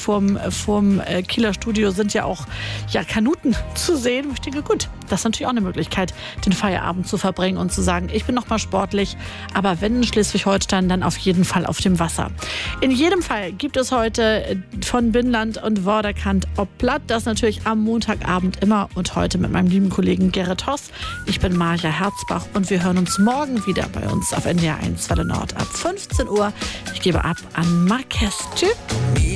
vorm Kieler Studio sind ja auch Kanuten zu sehen. Ich denke, gut, das ist natürlich auch eine Möglichkeit, den Feierabend zu verbringen und zu sagen, ich bin noch mal sportlich, aber wenn in Schleswig-Holstein, dann auf jeden Fall auf dem Wasser. In jedem Fall gibt es heute von Binnland und Vorderkant Oplatt, das natürlich am Montagabend immer und heute mit meinem lieben Kollegen Gerrit Hoss. Ich bin Maja Herzbach und wir hören uns morgen wieder bei uns auf NDR 1 Welle Nord ab 15 Uhr. Ich gebe ab an Marquez. Tschüss.